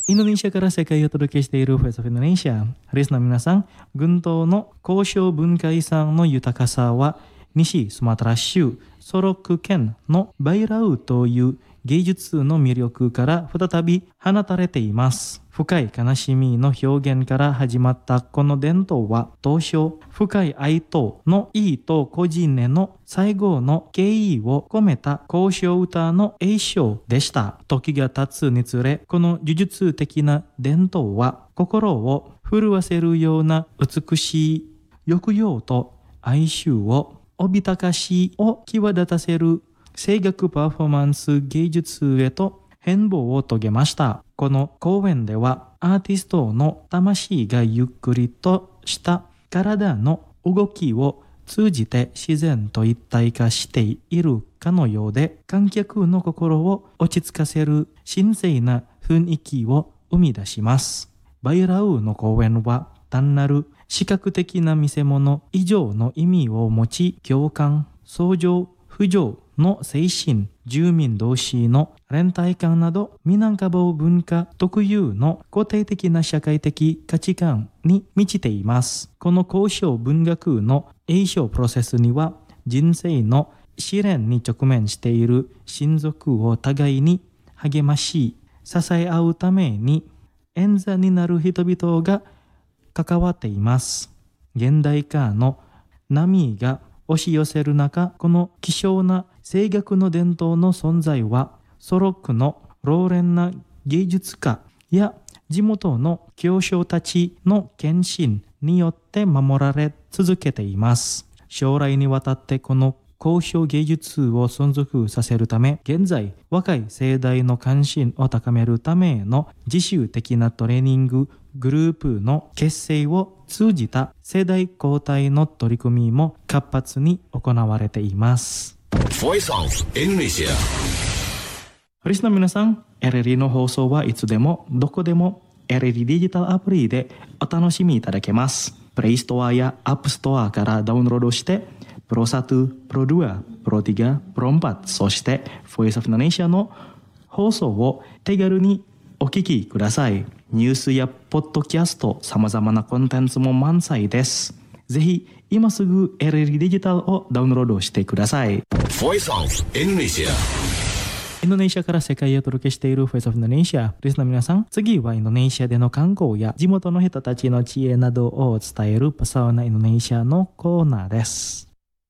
インドネシアから世界をお届けしているフェイスオブインドネシア。リスナーの皆さん、群島の高尚文化遺産の豊かさは西スマトラ州ソロック県のバイラウという芸術の魅力から再び放たれています。深い悲しみの表現から始まったこの伝統は当初深い愛との意と個人への最後の敬意を込めた交渉歌の詠唱でした。時が経つにつれこの呪術的な伝統は心を震わせるような美しい抑揚と哀愁をおびたかしを際立たせる声楽パフォーマンス芸術へと変貌を遂げました。この公演ではアーティストの魂がゆっくりとした体の動きを通じて自然と一体化しているかのようで観客の心を落ち着かせる神聖な雰囲気を生み出します。バイラウの公演は単なる視覚的な見せ物以上の意味を持ち共感、相乗、扶助の精神、住民同士の連帯感などミナンカボ文化特有の固定的な社会的価値観に満ちています。この高尚文学の詠唱プロセスには人生の試練に直面している親族を互いに励まし支え合うために演座になる人々が関わっています。現代化の波が押し寄せる中、この希少な声楽の伝統の存在はソロックの老練な芸術家や地元の教匠たちの献身によって守られ続けています。将来にわたってこの高尚芸術を存続させるため、現在若い世代の関心を高めるための自主的なトレーニンググループの結成を通じた世代交代の取り組みも活発に行われています。 Voice of Indonesia。 リスナーの皆さん、RRI の放送はいつでもどこでも RRI デジタルアプリでお楽しみいただけます。プレイストアやアップストアからダウンロードしてPro 1, Pro 2, Pro 3, Pro 4そして Voice of Indonesia の放送を手軽にお聞きください。ニュースやポッドキャスト、様々なコンテンツも満載です。ぜひ今すぐ RRI デジタルをダウンロードしてください。 Voice of Indonesia。 インドネシアから世界へお届けしている Voice of Indonesia。リスナーの皆さん、次はインドネシアでの観光や地元の人たちの知恵などを伝えるパサーナインドネシアのコーナーです。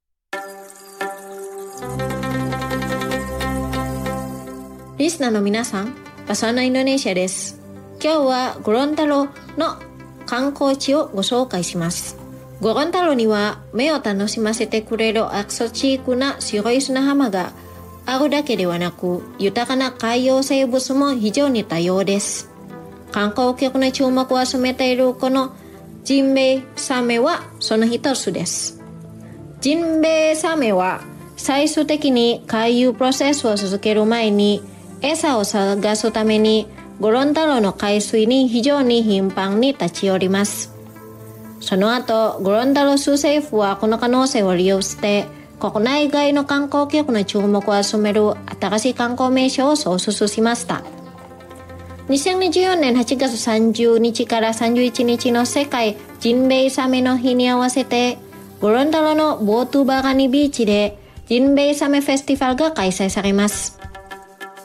リスナーの皆さん、パサーナインドネシアです。今日はゴロンタロの観光地をご紹介します。ゴロンタロには目を楽しませてくれるアクソチークな白い砂浜があるだけではなく、豊かな海洋生物も非常に多様です。観光客の注目を集めているこのジンベエサメはその一つです。ジンベエサメは最終的に回遊プロセスを続ける前に餌を探すためにゴロンタロの海水に非常に頻繁に立ち寄ります。その後、ゴロンタロ州政府はこの可能性を利用して国内外の観光客の注目を集める新しい観光名所を創出しました。2024年8月30日から31日の世界ジンベエサメの日に合わせてゴロンタロのボートゥバガニビーチでジンベエサメフェスティバルが開催されます。